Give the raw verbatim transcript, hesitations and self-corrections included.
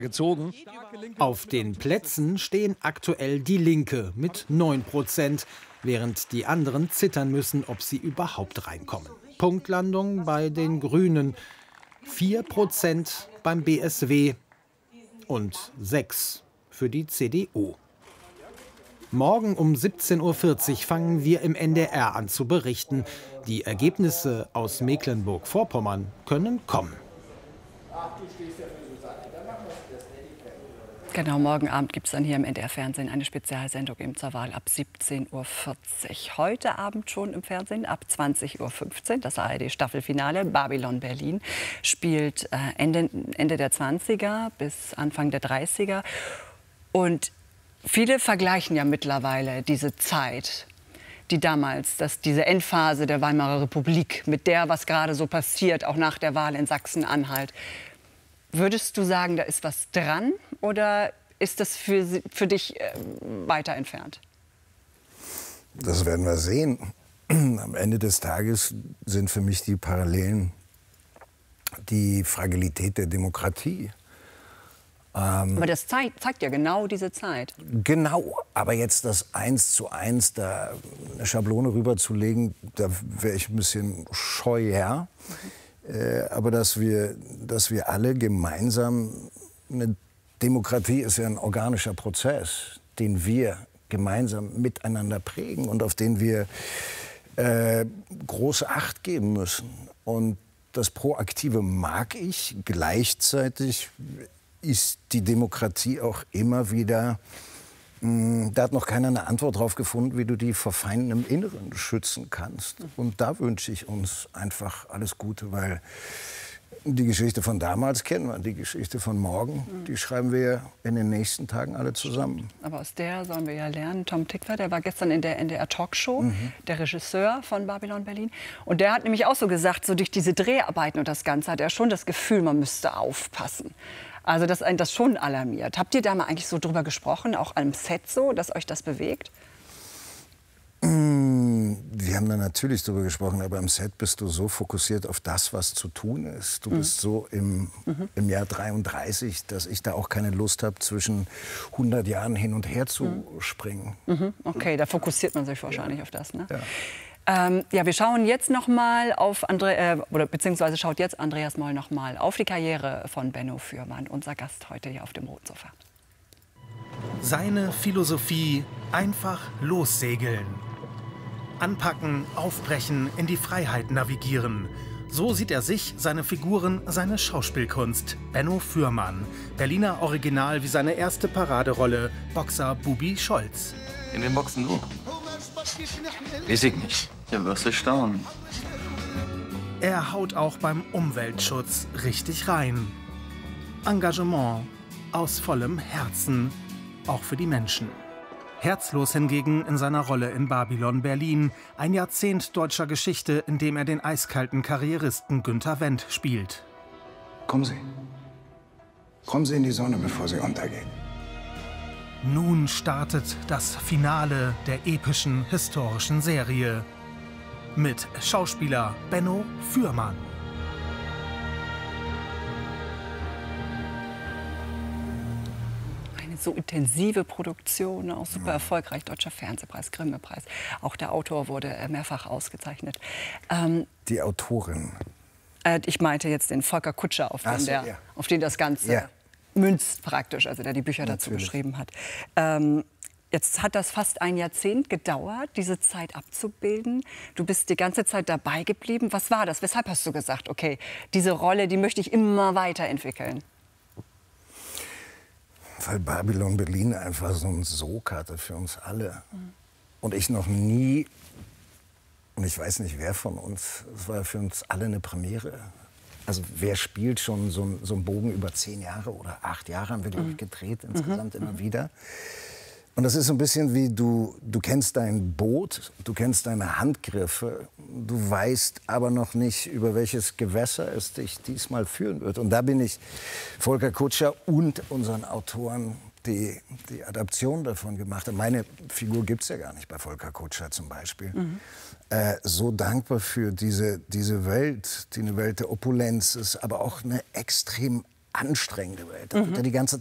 gezogen. Auf den Plätzen stehen aktuell die Linke mit neun Prozent, während die anderen zittern müssen, ob sie überhaupt reinkommen. Punktlandung bei den Grünen, vier Prozent beim B S W und sechs für die C D U. Morgen um siebzehn Uhr vierzig fangen wir im N D R an zu berichten. Die Ergebnisse aus Mecklenburg-Vorpommern können kommen. Genau, morgen Abend gibt es dann hier im N D R-Fernsehen eine Spezialsendung eben zur Wahl ab siebzehn Uhr vierzig. Heute Abend schon im Fernsehen ab zwanzig Uhr fünfzehn, das A R D-Staffelfinale. Babylon Berlin spielt äh, Ende, Ende der zwanziger bis Anfang der dreißiger. Und viele vergleichen ja mittlerweile diese Zeit, die damals, dass diese Endphase der Weimarer Republik mit der, was gerade so passiert, auch nach der Wahl in Sachsen-Anhalt. Würdest du sagen, da ist was dran oder ist das für, für dich äh, weiter entfernt? Das werden wir sehen. Am Ende des Tages sind für mich die Parallelen die Fragilität der Demokratie. Ähm, aber das zeigt, zeigt ja genau diese Zeit. Genau, aber jetzt das eins zu eins, da eine Schablone rüberzulegen, da wäre ich ein bisschen scheu. Mhm. Äh, aber dass wir, dass wir alle gemeinsam, eine Demokratie ist ja ein organischer Prozess, den wir gemeinsam miteinander prägen und auf den wir äh, große Acht geben müssen. Und das Proaktive mag ich, gleichzeitig ist die Demokratie auch immer wieder, mh, da hat noch keiner eine Antwort drauf gefunden, wie du die vor Feinden im Inneren schützen kannst. Und da wünsche ich uns einfach alles Gute, weil die Geschichte von damals kennen wir, die Geschichte von morgen, mhm. die schreiben wir in den nächsten Tagen alle zusammen. Aber aus der sollen wir ja lernen. Tom Tykwer, der war gestern in der N D R-Talkshow, mhm. der Regisseur von Babylon Berlin. Und der hat nämlich auch so gesagt, so durch diese Dreharbeiten und das Ganze hat er schon das Gefühl, man müsste aufpassen. Also dass einen das schon alarmiert. Habt ihr da mal eigentlich so drüber gesprochen, auch am Set so, dass euch das bewegt? Wir haben da natürlich drüber gesprochen, aber am Set bist du so fokussiert auf das, was zu tun ist. Du mhm. bist so im, mhm. im Jahr dreiunddreißig, dass ich da auch keine Lust habe, zwischen hundert Jahren hin und her zu mhm. springen. Mhm. Okay, da fokussiert man sich wahrscheinlich ja. auf das, ne? Ja. Ähm, ja, wir schauen jetzt noch mal auf Andre äh, oder beziehungsweise schaut jetzt Andreas Moll noch mal auf die Karriere von Benno Fürmann, unser Gast heute hier auf dem Roten Sofa. Seine Philosophie: einfach lossegeln. Anpacken, aufbrechen, in die Freiheit navigieren. So sieht er sich, seine Figuren, seine Schauspielkunst. Benno Fürmann, Berliner Original wie seine erste Paraderolle, Boxer Bubi Scholz. In den Boxen du? Weiß ich nicht. Ja, wirst du staunen. Er haut auch beim Umweltschutz richtig rein. Engagement aus vollem Herzen, auch für die Menschen. Herzlos hingegen in seiner Rolle in Babylon Berlin, ein Jahrzehnt deutscher Geschichte, in dem er den eiskalten Karrieristen Günther Wendt spielt. Kommen Sie. Kommen Sie in die Sonne, bevor sie untergeht. Nun startet das Finale der epischen historischen Serie mit Schauspieler Benno Fürmann. So intensive Produktion, auch super erfolgreich, Deutscher Fernsehpreis, Grimme-Preis. Auch der Autor wurde mehrfach ausgezeichnet. Ähm, die Autorin? Äh, ich meinte jetzt den Volker Kutscher, auf den, so, der, ja. auf den das Ganze ja. münzt praktisch, also der die Bücher Natürlich. dazu geschrieben hat. Ähm, Jetzt hat das fast ein Jahrzehnt gedauert, diese Zeit abzubilden. Du bist die ganze Zeit dabei geblieben. Was war das? Weshalb hast du gesagt, okay, diese Rolle, die möchte ich immer weiterentwickeln? Weil Babylon Berlin einfach so einen Sog hatte für uns alle. Mhm. Und ich noch nie, und ich weiß nicht, wer von uns, es war für uns alle eine Premiere. Also wer spielt schon so, so einen Bogen über zehn Jahre oder acht Jahre haben wir, glaube ich, gedreht, insgesamt mhm. immer wieder. Und das ist so ein bisschen wie, du, du kennst dein Boot, du kennst deine Handgriffe, du weißt aber noch nicht, über welches Gewässer es dich diesmal führen wird. Und da bin ich Volker Kutscher und unseren Autoren, die die Adaption davon gemacht haben. Meine Figur gibt es ja gar nicht bei Volker Kutscher zum Beispiel. Mhm. Äh, so dankbar für diese, diese Welt, die eine Welt der Opulenz ist, aber auch eine extrem anstrengende Welt. Da wird ja die ganze